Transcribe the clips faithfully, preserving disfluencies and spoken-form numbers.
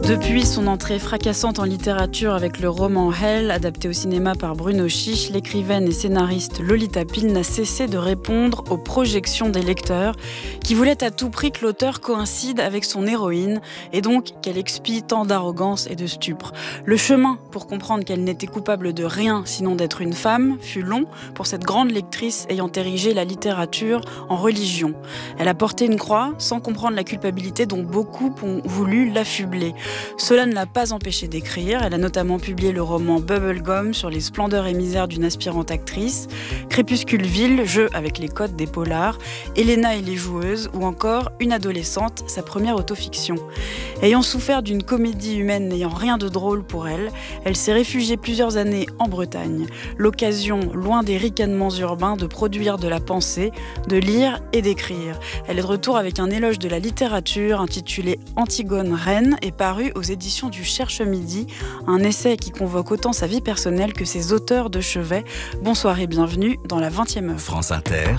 Depuis son entrée fracassante en littérature avec le roman Hell, adapté au cinéma par Bruno Chiche, l'écrivaine et scénariste Lolita Pill n'a cessé de répondre aux projections des lecteurs qui voulaient à tout prix que l'auteur coïncide avec son héroïne et donc qu'elle expie tant d'arrogance et de stupre. Le chemin pour comprendre qu'elle n'était coupable de rien sinon d'être une femme fut long pour cette grande lectrice ayant érigé la littérature en religion. Elle a porté une croix sans comprendre la culpabilité dont beaucoup ont voulu l'affubler. Cela ne l'a pas empêchée d'écrire. Elle a notamment publié le roman Bubblegum sur les splendeurs et misères d'une aspirante actrice, Crépuscule-Ville, jeu avec les codes des polars, Elena et les joueuses, ou encore Une adolescente, sa première autofiction. Ayant souffert d'une comédie humaine n'ayant rien de drôle pour elle, elle s'est réfugiée plusieurs années en Bretagne. L'occasion, loin des ricanements urbains, de produire de la pensée, de lire et d'écrire. Elle est de retour avec un éloge de la littérature intitulé Antigone Reine et paru aux éditions du Cherche Midi, un essai qui convoque autant sa vie personnelle que ses auteurs de chevet. Bonsoir et bienvenue dans la vingtième heure. France Inter,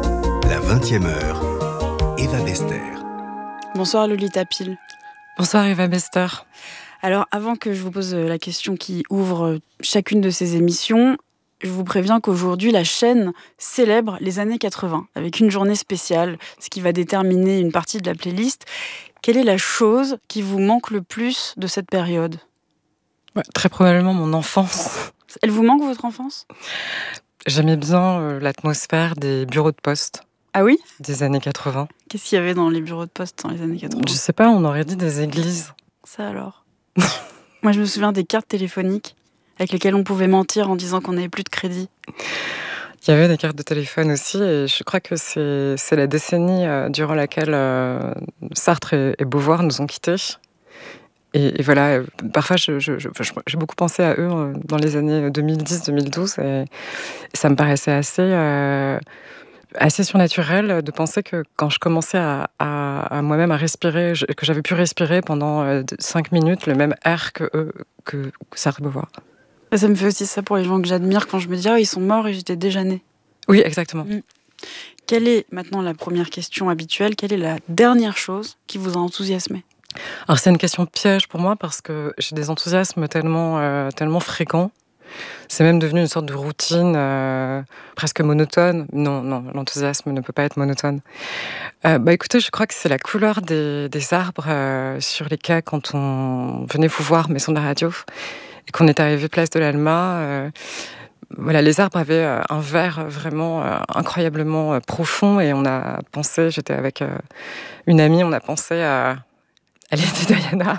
la vingtième heure, Eva Bester. Bonsoir Lolita Pill. Bonsoir Eva Bester. Alors avant que je vous pose la question qui ouvre chacune de ces émissions, je vous préviens qu'aujourd'hui, la chaîne célèbre les années quatre-vingts, avec une journée spéciale, ce qui va déterminer une partie de la playlist. Quelle est la chose qui vous manque le plus de cette période ? Ouais, très probablement mon enfance. Elle vous manque, votre enfance ? J'aimais bien euh, l'atmosphère des bureaux de poste. Ah oui ? Des années quatre-vingts. Qu'est-ce qu'il y avait dans les bureaux de poste dans les années quatre-vingts ? Je sais pas, on aurait dit des églises. Ça alors ? Moi, je me souviens des cartes téléphoniques avec lesquelles on pouvait mentir en disant qu'on n'avait plus de crédit. Il y avait des cartes de téléphone aussi, et je crois que c'est, c'est la décennie euh, durant laquelle euh, Sartre et, et Beauvoir nous ont quittés. Et, et voilà, parfois je, je, je, j'ai beaucoup pensé à eux euh, dans les années deux mille dix deux mille douze, et, et ça me paraissait assez, euh, assez surnaturel de penser que quand je commençais à, à, à moi-même à respirer, je, que j'avais pu respirer pendant euh, cinq minutes le même air que eux, que, que Sartre et Beauvoir. Ça me fait aussi ça pour les gens que j'admire quand je me dis « Ah, ils sont morts et j'étais déjà née ». Oui, exactement. Mmh. Quelle est, maintenant la première question habituelle, quelle est la dernière chose qui vous a enthousiasmé ? Alors c'est une question piège pour moi parce que j'ai des enthousiasmes tellement, euh, tellement fréquents. C'est même devenu une sorte de routine euh, presque monotone. Non, non, l'enthousiasme ne peut pas être monotone. Euh, bah écoutez, je crois que c'est la couleur des, des arbres euh, sur les quais quand on venait vous voir, maison de la radio, et qu'on est arrivé place de l'Alma. Euh, voilà, les arbres avaient euh, un vert vraiment euh, incroyablement euh, profond, et on a pensé, j'étais avec euh, une amie, on a pensé à, à Lady Diana.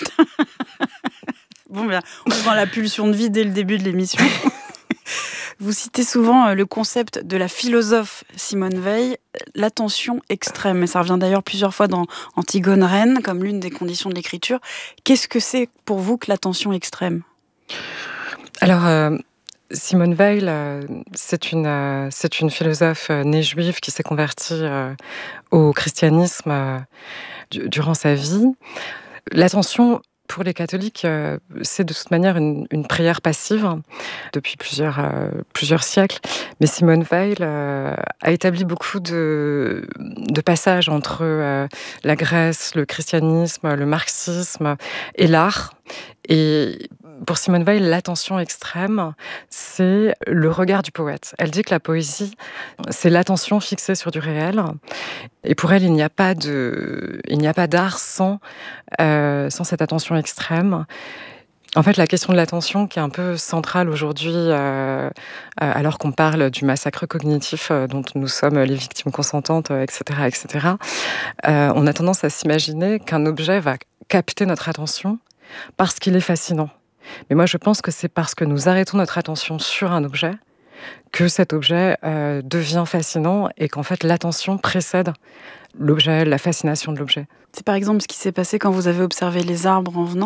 Bon, bien, on est dans la pulsion de vie dès le début de l'émission. Vous citez souvent le concept de la philosophe Simone Veil, l'attention extrême. Et ça revient d'ailleurs plusieurs fois dans Antigone Reine, comme l'une des conditions de l'écriture. Qu'est-ce que c'est pour vous que l'attention extrême ? Alors, euh, Simone Veil, euh, c'est, une, euh, c'est une philosophe euh, née juive qui s'est convertie euh, au christianisme euh, du, durant sa vie. L'attention, pour les catholiques, euh, c'est de toute manière une, une prière passive depuis plusieurs, euh, plusieurs siècles. Mais Simone Veil euh, a établi beaucoup de, de passages entre euh, la Grèce, le christianisme, le marxisme et l'art. Et pour Simone Veil, l'attention extrême, c'est le regard du poète. Elle dit que la poésie, c'est l'attention fixée sur du réel. Et pour elle, il n'y a pas de, il n'y a pas d'art sans, euh, sans cette attention extrême. En fait, la question de l'attention, qui est un peu centrale aujourd'hui, euh, alors qu'on parle du massacre cognitif euh, dont nous sommes les victimes consentantes, euh, et cetera, et cetera, euh, on a tendance à s'imaginer qu'un objet va capter notre attention parce qu'il est fascinant. Mais moi, je pense que c'est parce que nous arrêtons notre attention sur un objet que cet objet euh, devient fascinant et qu'en fait, l'attention précède l'objet, la fascination de l'objet. C'est par exemple ce qui s'est passé quand vous avez observé les arbres en venant ?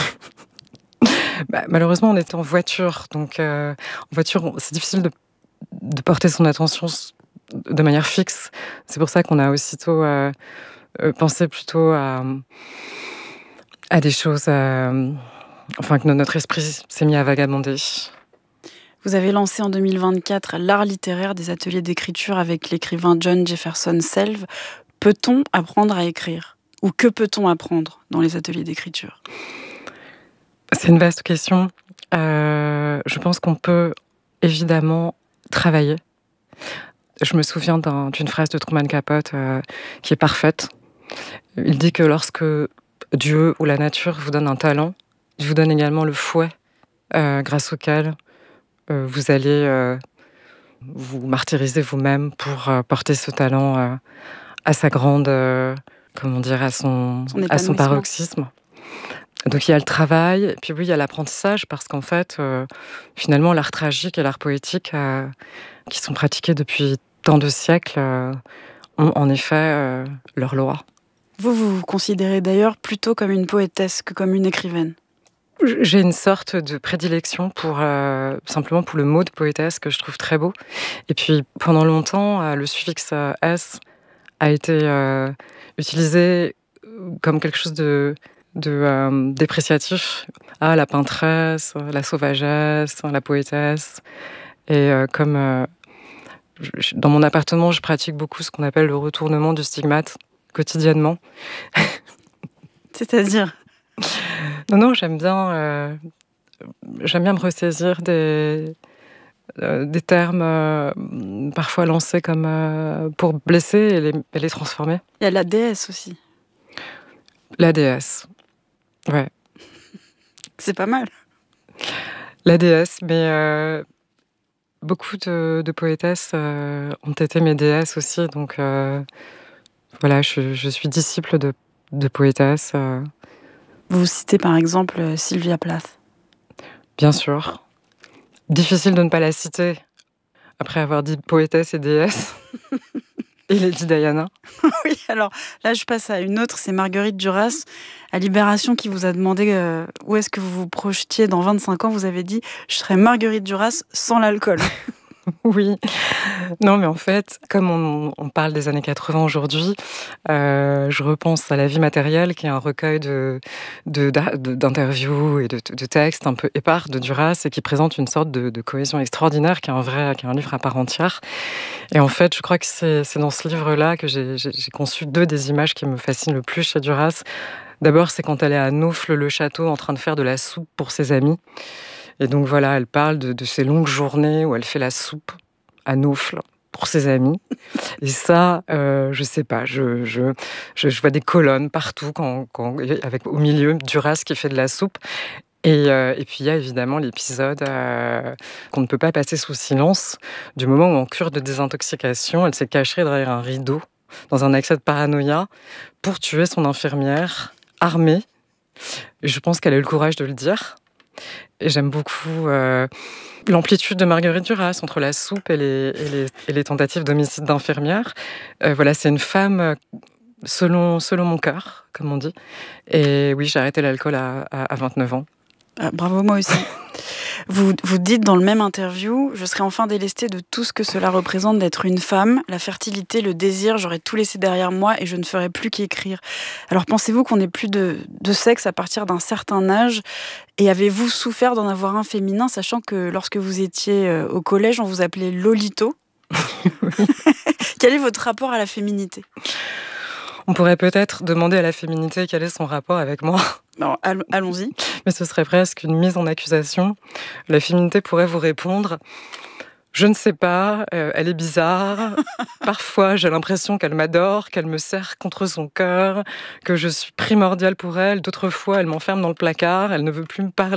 Bah, malheureusement, on était en voiture. Donc, euh, en voiture, c'est difficile de, de porter son attention de manière fixe. C'est pour ça qu'on a aussitôt euh, pensé plutôt à, à des choses... Euh, enfin, que notre esprit s'est mis à vagabonder. Vous avez lancé en deux mille vingt-quatre l'art littéraire des ateliers d'écriture avec l'écrivain John Jefferson Selve. Peut-on apprendre à écrire ? Ou que peut-on apprendre dans les ateliers d'écriture ? C'est une vaste question. Euh, je pense qu'on peut évidemment travailler. Je me souviens d'un, d'une phrase de Truman Capote euh, qui est parfaite. Il dit que lorsque Dieu ou la nature vous donne un talent, il vous donne également le fouet euh, grâce auquel euh, vous allez euh, vous martyriser vous-même pour euh, porter ce talent euh, à sa grande, euh, comment dire, à son, son à son paroxysme. Donc il y a le travail, et puis oui, il y a l'apprentissage, parce qu'en fait, euh, finalement, l'art tragique et l'art poétique, euh, qui sont pratiqués depuis tant de siècles, euh, ont en effet euh, leur loi. Vous, vous vous considérez d'ailleurs plutôt comme une poétesse que comme une écrivaine. J'ai une sorte de prédilection pour euh, simplement pour le mot de poétesse que je trouve très beau. Et puis pendant longtemps, euh, le suffixe euh, S a été euh, utilisé comme quelque chose de, de euh, dépréciatif. Ah, la peintresse, la sauvagesse, la poétesse. Et euh, comme euh, je, dans mon appartement, je pratique beaucoup ce qu'on appelle le retournement du stigmate quotidiennement. C'est-à-dire ? Non, non, j'aime bien, euh, j'aime bien me ressaisir des, euh, des termes euh, parfois lancés comme euh, pour blesser et les, et les transformer. Il y a la déesse aussi. La déesse, ouais. C'est pas mal. La déesse, mais euh, beaucoup de, de poétesses euh, ont été mes déesses aussi, donc euh, voilà, je, je suis disciple de, de poétesses. Euh. Vous citez par exemple Sylvia Plath. Bien sûr. Difficile de ne pas la citer, après avoir dit poétesse et déesse. Et Lady Diana. Oui, alors là je passe à une autre, c'est Marguerite Duras, à Libération, qui vous a demandé euh, où est-ce que vous vous projetiez dans vingt-cinq ans. Vous avez dit « Je serai Marguerite Duras sans l'alcool ». Oui. Non, mais en fait, comme on, on parle des années quatre-vingts aujourd'hui, euh, je repense à La vie matérielle, qui est un recueil de, de, de, d'interviews et de, de textes un peu épars de Duras, et qui présente une sorte de, de cohésion extraordinaire, qui est un vrai, qui est un livre à part entière. Et en fait, je crois que c'est, c'est dans ce livre-là que j'ai, j'ai, j'ai conçu deux des images qui me fascinent le plus chez Duras. D'abord, c'est quand elle est à Naufle-le-Château en train de faire de la soupe pour ses amis. Et donc voilà, elle parle de, de ces longues journées où elle fait la soupe à Naufle pour ses amis. Et ça, euh, je sais pas, je, je, je, je vois des colonnes partout, quand, quand, avec au milieu Duras qui fait de la soupe. Et, euh, et puis il y a évidemment l'épisode euh, qu'on ne peut pas passer sous silence, du moment où en cure de désintoxication, elle s'est cachée derrière un rideau, dans un accès de paranoïa, pour tuer son infirmière, armée. Et je pense qu'elle a eu le courage de le dire. Et j'aime beaucoup euh, l'amplitude de Marguerite Duras entre la soupe et les, et les, et les tentatives d'homicide d'infirmière. Euh, voilà, c'est une femme selon, selon mon cœur, comme on dit. Et oui, j'ai arrêté l'alcool à, à, à vingt-neuf ans. Ah, bravo, moi aussi. Vous, vous dites dans le même interview « Je serai enfin délestée de tout ce que cela représente d'être une femme, la fertilité, le désir, j'aurai tout laissé derrière moi et je ne ferai plus qu'écrire. » Alors pensez-vous qu'on n'ait plus de, de sexe à partir d'un certain âge ? Et avez-vous souffert d'en avoir un féminin, sachant que lorsque vous étiez au collège, on vous appelait Lolito ? Quel est votre rapport à la féminité ? On pourrait peut-être demander à la féminité quel est son rapport avec moi. Non, allons-y. Mais ce serait presque une mise en accusation. La féminité pourrait vous répondre « Je ne sais pas, euh, elle est bizarre. Parfois, j'ai l'impression qu'elle m'adore, qu'elle me serre contre son cœur, que je suis primordiale pour elle. D'autres fois, elle m'enferme dans le placard, elle ne veut plus me parler. »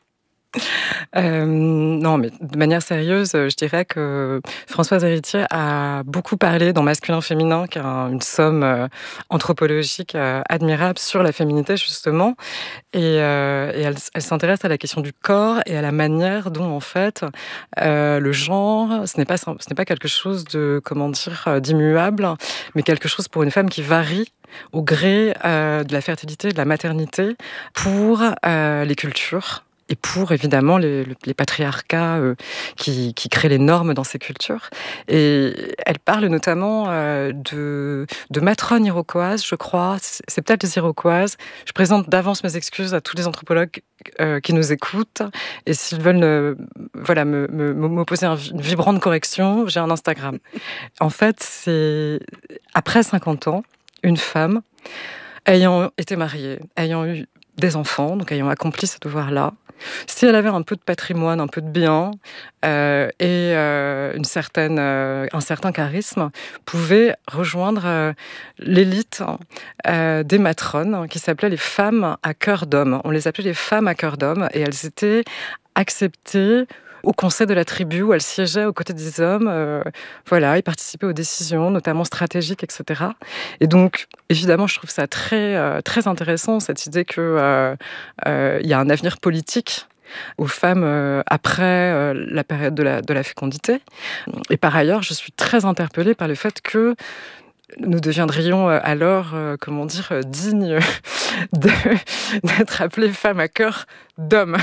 Euh, non, mais de manière sérieuse, je dirais que Françoise Héritier a beaucoup parlé dans Masculin-Féminin, qui est une somme euh, anthropologique euh, admirable sur la féminité, justement. Et, euh, et elle, elle s'intéresse à la question du corps et à la manière dont, en fait, euh, le genre, ce n'est pas, ce n'est pas quelque chose de, comment dire, d'immuable, mais quelque chose pour une femme qui varie au gré euh, de la fertilité, de la maternité, pour euh, les cultures. Et pour, évidemment, les, les patriarcats euh, qui, qui créent les normes dans ces cultures. Et elle parle notamment euh, de, de matrones iroquoises, je crois. C'est peut-être les iroquoises. Je présente d'avance mes excuses à tous les anthropologues euh, qui nous écoutent. Et s'ils veulent ne, voilà, me, me, m'opposer une vibrante correction, j'ai un Instagram. En fait, c'est après cinquante ans, une femme ayant été mariée, ayant eu des enfants, donc ayant accompli ce devoir-là, si elle avait un peu de patrimoine, un peu de biens euh, et euh, une certaine, euh, un certain charisme, pouvait rejoindre euh, l'élite euh, des matrones qui s'appelaient les femmes à cœur d'homme. On les appelait les femmes à cœur d'homme et elles étaient acceptées au conseil de la tribu où elles siégeaient aux côtés des hommes. Euh, voilà, ils participaient aux décisions, notamment stratégiques, et cetera. Et donc, évidemment, je trouve ça très, euh, très intéressant, cette idée qu'il euh, euh, y a un avenir politique aux femmes euh, après euh, la période de la, de la fécondité. Et par ailleurs, je suis très interpellée par le fait que nous deviendrions alors, euh, comment dire, dignes de, d'être appelées femmes à cœur d'hommes.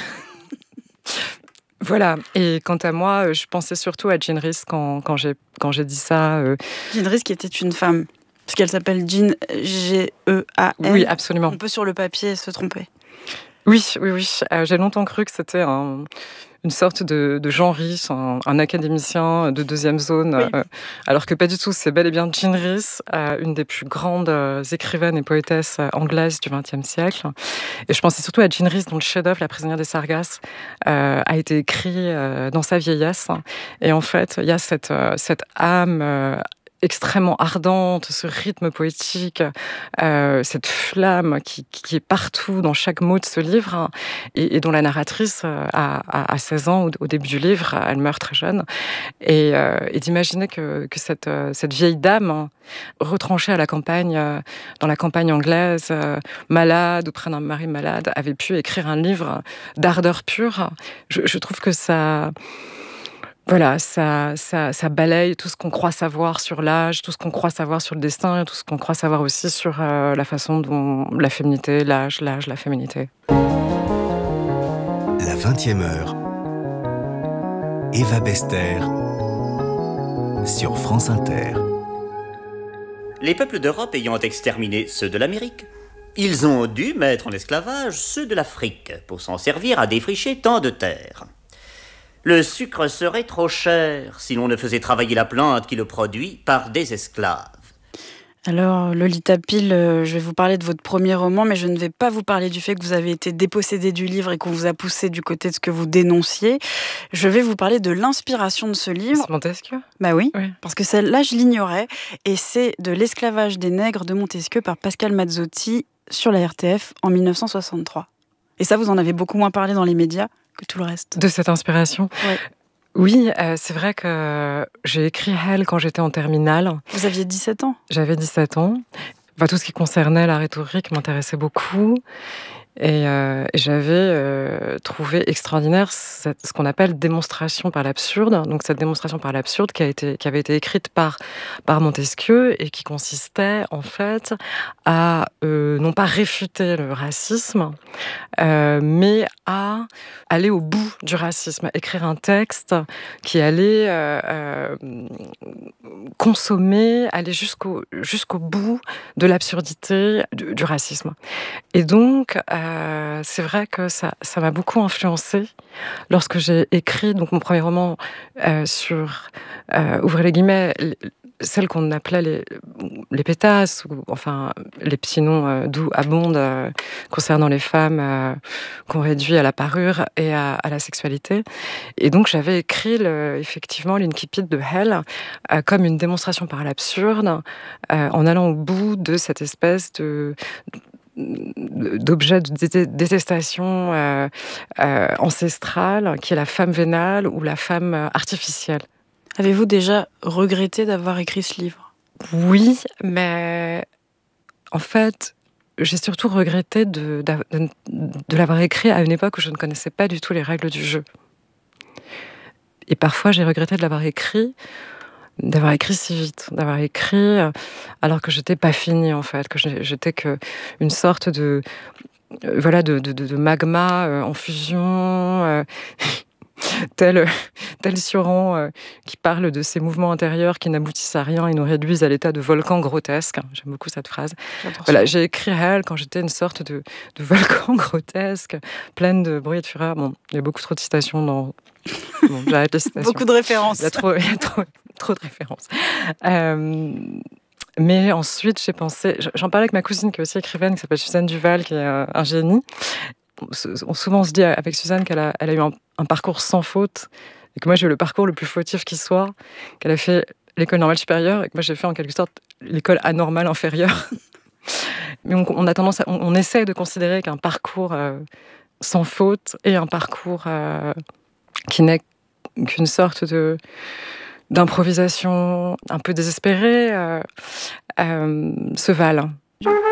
Voilà, et quant à moi, je pensais surtout à Jean Rhys quand, quand, j'ai, quand j'ai dit ça. Euh... Jean Rhys qui était une femme, parce qu'elle s'appelle Jean, G E A N. Oui, absolument. On peut sur le papier se tromper. Oui, oui, oui. Euh, j'ai longtemps cru que c'était un... une sorte de, de Jean Rhys, un, un académicien de deuxième zone, oui. euh, alors que pas du tout, c'est bel et bien Jean Rhys, euh, une des plus grandes euh, écrivaines et poétesses euh, anglaises du vingtième siècle. Et je pensais surtout à Jean Rhys, dont le chef-d'œuvre, La prisonnière des Sargasses, euh, a été écrit euh, dans sa vieillesse. Et en fait, il y a cette, euh, cette âme euh, extrêmement ardente, ce rythme poétique, euh, cette flamme qui, qui est partout dans chaque mot de ce livre, et, et dont la narratrice a, a, a seize ans au, au début du livre, elle meurt très jeune, et, euh, et d'imaginer que, que cette, cette vieille dame, retranchée à la campagne, dans la campagne anglaise, malade, auprès d'un mari malade, avait pu écrire un livre d'ardeur pure, je, je trouve que ça... Voilà, ça, ça, ça balaye tout ce qu'on croit savoir sur l'âge, tout ce qu'on croit savoir sur le destin, et tout ce qu'on croit savoir aussi sur euh, la façon dont la féminité, l'âge, l'âge, la féminité. La vingtième heure, Eva Bester, sur France Inter. Les peuples d'Europe ayant exterminé ceux de l'Amérique, ils ont dû mettre en esclavage ceux de l'Afrique pour s'en servir à défricher tant de terres. Le sucre serait trop cher si l'on ne faisait travailler la plante qui le produit par des esclaves. Alors, Lolita Pil, je vais vous parler de votre premier roman, mais je ne vais pas vous parler du fait que vous avez été dépossédé du livre et qu'on vous a poussé du côté de ce que vous dénonciez. Je vais vous parler de l'inspiration de ce livre. C'est Montesquieu ? Bah oui, oui. Parce que celle-là, je l'ignorais. Et c'est de L'esclavage des nègres de Montesquieu par Pascal Mazzotti sur la R T F en dix-neuf cent soixante-trois. Et ça, vous en avez beaucoup moins parlé dans les médias que tout le reste. De cette inspiration ? Ouais. Oui, euh, c'est vrai que j'ai écrit Hell quand j'étais en terminale. Vous aviez dix-sept ans ? J'avais dix-sept ans. Enfin, tout ce qui concernait la rhétorique m'intéressait beaucoup. Et, euh, et j'avais euh, trouvé extraordinaire cette, ce qu'on appelle démonstration par l'absurde. Donc cette démonstration par l'absurde qui a été, qui avait été écrite par, par Montesquieu et qui consistait en fait à euh, non pas réfuter le racisme, euh, mais à aller au bout du racisme, à écrire un texte qui allait euh, euh, consommer, aller jusqu'au, jusqu'au bout de l'absurdité du, du racisme. Et donc, euh, c'est vrai que ça, ça m'a beaucoup influencée lorsque j'ai écrit donc, mon premier roman euh, sur, euh, ouvrez les guillemets, celles qu'on appelait les, les pétasses, ou enfin les petits noms euh, doux abondent euh, concernant les femmes euh, qu'on réduit à la parure et à, à la sexualité. Et donc j'avais écrit le, effectivement l'Incipit de Hell euh, comme une démonstration par l'absurde, euh, en allant au bout de cette espèce de d'objet de dé- détestation euh, euh, ancestrale qui est la femme vénale ou la femme artificielle. Avez-vous déjà regretté d'avoir écrit ce livre ? Oui, mais en fait, j'ai surtout regretté de, de, de l'avoir écrit à une époque où je ne connaissais pas du tout les règles du jeu. Et parfois, j'ai regretté de l'avoir écrit, d'avoir écrit si vite, d'avoir écrit alors que j'étais pas finie en fait, que j'étais que une sorte de voilà de, de, de magma en fusion. Euh, Tel, tel Sioran euh, qui parle de ces mouvements intérieurs qui n'aboutissent à rien et nous réduisent à l'état de volcan grotesque. J'aime beaucoup cette phrase. Voilà, j'ai écrit Hell quand j'étais une sorte de, de volcan grotesque, pleine de bruit et de fureur. Bon, il y a beaucoup trop de citations dans... Bon, j'arrête les citations. Beaucoup de références. Il y a trop, il y a trop, trop de références. Euh... Mais ensuite, j'ai pensé... J'en parlais avec ma cousine qui est aussi écrivaine, qui s'appelle Suzanne Duval, qui est un génie. On, souvent, on se dit avec Suzanne qu'elle a, elle a eu un, un parcours sans faute, et que moi, j'ai eu le parcours le plus fautif qui soit, qu'elle a fait l'école normale supérieure, et que moi, j'ai fait en quelque sorte l'école anormale inférieure. Mais on, on a tendance à, on, on essaie de considérer qu'un parcours euh, sans faute et un parcours euh, qui n'est qu'une sorte de, d'improvisation un peu désespérée euh, euh, se valent.